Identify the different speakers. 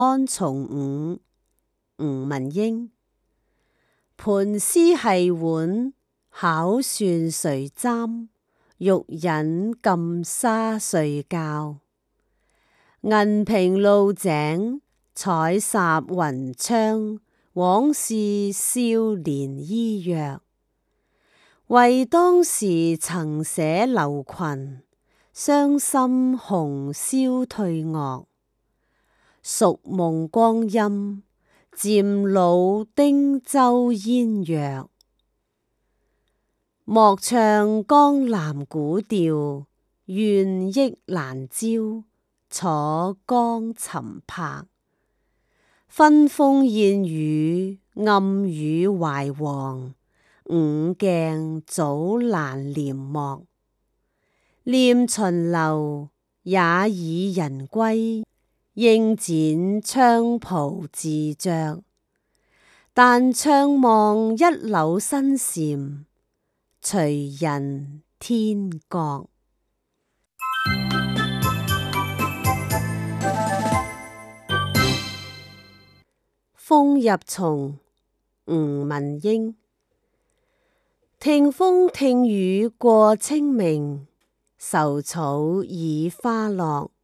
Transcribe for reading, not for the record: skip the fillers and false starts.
Speaker 1: 安從五，吳文英。盤絲繫碗，巧算誰簪？玉隱禁紗睡覺。銀瓶露井，彩霎雲窗。往事少年醫藥。為當時曾寫樓裙，傷心紅消退樂。蜀夢光陰，漸老汀洲煙藥。莫唱江南古調，願憶蘭招，楚江沉泊。分封燕羽，暗與懷黃。五鏡早難簾幕。念秦樓，也擬人歸。應剪菖蒲自着。但悵望一縷新蟬，隨人天各。風入松，吳文英。聽風聽雨過清明，愁草已花落。